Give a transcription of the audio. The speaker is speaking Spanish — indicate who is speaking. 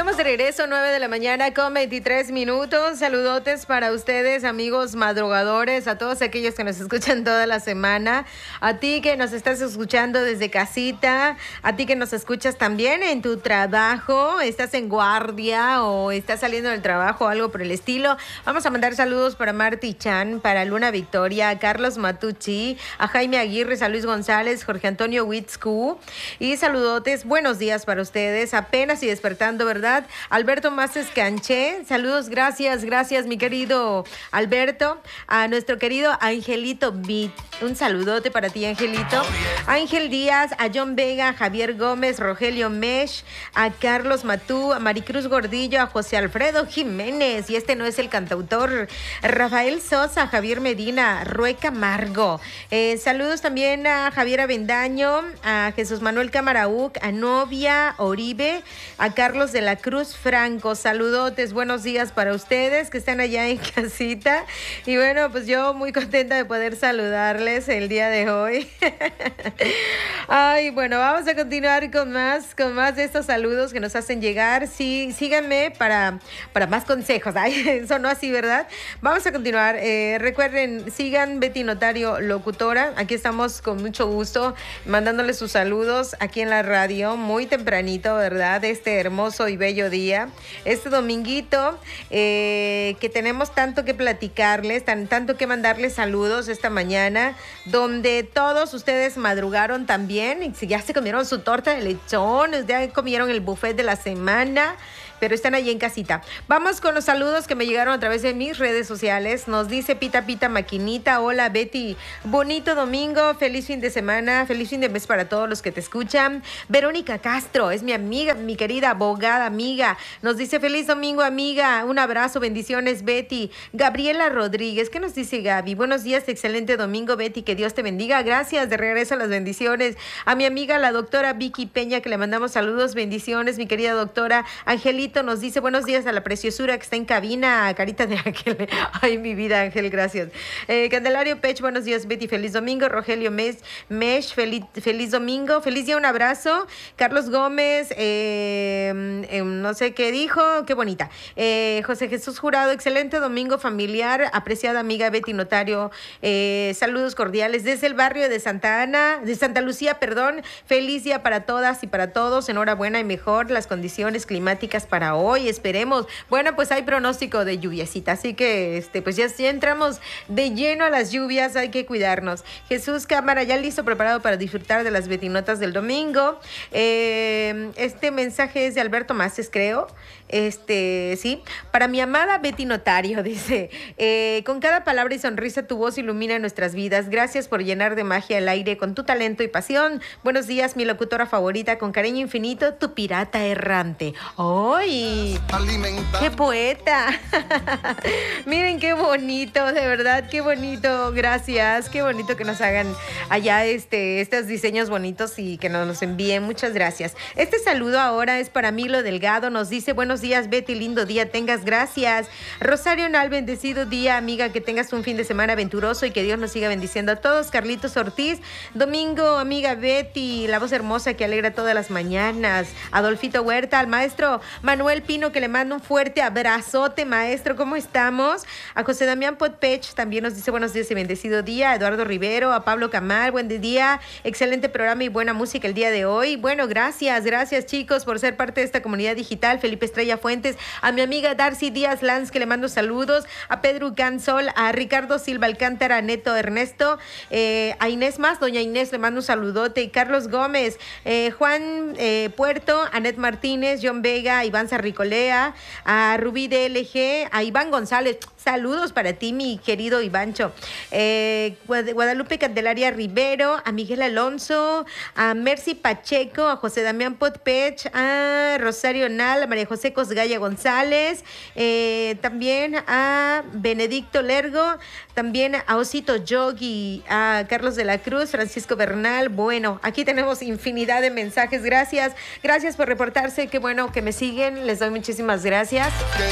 Speaker 1: Estamos de regreso, 9 de la mañana con 23 minutos. Saludotes para ustedes, amigos madrugadores, a todos aquellos que nos escuchan toda la semana, a ti que nos estás escuchando desde casita, a ti que nos escuchas también en tu trabajo, estás en guardia o estás saliendo del trabajo o algo por el estilo. Vamos a mandar saludos para Marty Chan, para Luna Victoria, a Carlos Matucci, a Jaime Aguirre, a Luis González, Jorge Antonio Witzku y saludotes, buenos días para ustedes, apenas y despertando, ¿verdad? Alberto Maces Canché, saludos, gracias mi querido Alberto, a nuestro querido Angelito Beat, un saludote para ti, Angelito, Ángel Díaz, a John Vega, a Javier Gómez, Rogelio Mesh, a Carlos Matú, a Maricruz Gordillo, a José Alfredo Jiménez, y este no es el cantautor, Rafael Sosa, Javier Medina, Rue Camargo, saludos también a Javier Avendaño, a Jesús Manuel Camaraúc, a Novia Oribe, a Carlos de la Cruz Franco, saludotes, buenos días para ustedes que están allá en casita, y bueno, pues yo muy contenta de poder saludarles el día de hoy. Ay, bueno, vamos a continuar con más de estos saludos que nos hacen llegar. Sí, síganme para más consejos. Ay, eso no así, ¿verdad? Vamos a continuar. Recuerden, sigan Betty Notario Locutora. Aquí estamos con mucho gusto mandándoles sus saludos aquí en la radio, muy tempranito, ¿verdad? Este hermoso y bello día, este dominguito, que tenemos tanto que platicarles, tanto que mandarles saludos esta mañana, donde todos ustedes madrugaron también, y ya se comieron su torta de lechón, ya comieron el buffet de la semana, pero están allí en casita. Vamos con los saludos que me llegaron a través de mis redes sociales. Nos dice Pita Pita Maquinita, hola Betty, bonito domingo, feliz fin de semana, feliz fin de mes para todos los que te escuchan. Verónica Castro, es mi amiga, mi querida abogada amiga, nos dice feliz domingo amiga, un abrazo, bendiciones Betty. Gabriela Rodríguez, ¿qué nos dice Gaby? Buenos días, excelente domingo Betty, que Dios te bendiga, gracias, de regreso a las bendiciones. A mi amiga la doctora Vicky Peña, que le mandamos saludos, bendiciones, mi querida doctora. Angelito nos dice buenos días a la preciosura que está en cabina, carita de Ángel. Ay, mi vida, Ángel, gracias. Candelario Pech, buenos días, Betty, feliz domingo. Rogelio Mesh, feliz domingo, feliz día, un abrazo. Carlos Gómez, no sé qué dijo, qué bonita. José Jesús Jurado, excelente domingo familiar, apreciada amiga Betty Notario, saludos cordiales desde el barrio de Santa Lucía, perdón, feliz día para todas y para todos, enhorabuena y mejor las condiciones climáticas para hoy, esperemos. Bueno, pues hay pronóstico de lluviecita, así que pues ya entramos de lleno a las lluvias, hay que cuidarnos. Jesús Cámara, ya listo, preparado para disfrutar de las betinotas del domingo. Este mensaje es de Alberto Maces, creo. Sí, para mi amada Betty Notario, dice, con cada palabra y sonrisa tu voz ilumina nuestras vidas. Gracias por llenar de magia el aire con tu talento y pasión. Buenos días, mi locutora favorita, con cariño infinito, tu pirata errante. ¡Ay! ¡Qué poeta! Miren qué bonito, de verdad, qué bonito. Gracias, qué bonito que nos hagan allá estos diseños bonitos y que nos los envíen. Muchas gracias. Este saludo ahora es para Milo Delgado, nos dice buenos días Betty, lindo día tengas, gracias. Rosario Nal, bendecido día amiga, que tengas un fin de semana aventuroso y que Dios nos siga bendiciendo a todos. Carlitos Ortiz, domingo amiga Betty, la voz hermosa que alegra todas las mañanas. Adolfito Huerta, al maestro Manuel Pino, que le mando un fuerte abrazote maestro, ¿cómo estamos? A José Damián Potpech también nos dice buenos días y bendecido día. A Eduardo Rivero, a Pablo Camal, buen día, excelente programa y buena música el día de hoy. Bueno, gracias chicos por ser parte de esta comunidad digital. Felipe Estrella Fuentes, a mi amiga Darcy Díaz Lanz, que le mando saludos, a Pedro Cansol, a Ricardo Silva Alcántara, a Neto Ernesto, a Inés Más, doña Inés, le mando un saludote, y Carlos Gómez, Juan Puerto, Anet Martínez, John Vega, a Iván Sarricolea, a Rubí DLG, a Iván González, saludos para ti, mi querido Ivancho, Guadalupe Candelaria Rivero, a Miguel Alonso, a Mercy Pacheco, a José Damián Potpech, a Rosario Nal, a María José Cosgaya González, también a Benedicto Lergo, también a Osito Yogi, a Carlos de la Cruz, Francisco Bernal. Bueno, aquí tenemos infinidad de mensajes, gracias por reportarse, qué bueno que me siguen, les doy muchísimas gracias.